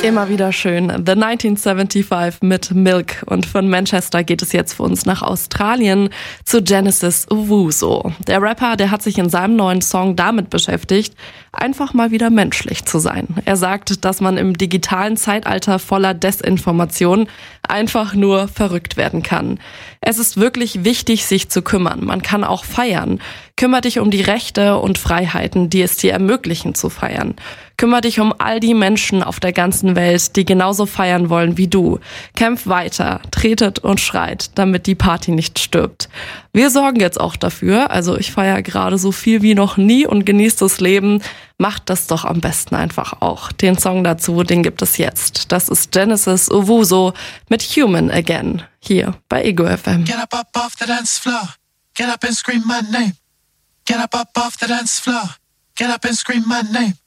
Immer wieder schön. The 1975 mit Milk. Und von Manchester geht es jetzt für uns nach Australien zu Genesis Owusu. Der Rapper, der hat sich in seinem neuen Song damit beschäftigt, einfach mal wieder menschlich zu sein. Er sagt, dass man im digitalen Zeitalter voller Desinformation einfach nur verrückt werden kann. Es ist wirklich wichtig, sich zu kümmern. Man kann auch feiern. Kümmer dich um die Rechte und Freiheiten, die es dir ermöglichen zu feiern. Kümmer dich um all die Menschen auf der ganzen Welt, die genauso feiern wollen wie du. Kämpf weiter, tretet und schreit, damit die Party nicht stirbt. Wir sorgen jetzt auch dafür, also ich feiere gerade so viel wie noch nie und genieße das Leben. Macht das doch am besten einfach auch. Den Song dazu, den gibt es jetzt. Das ist Genesis Owusu mit Human Again, hier bei Ego FM. Get up off the dance floor. Get up and scream my name. Get up off the dance floor. Get up and scream my name.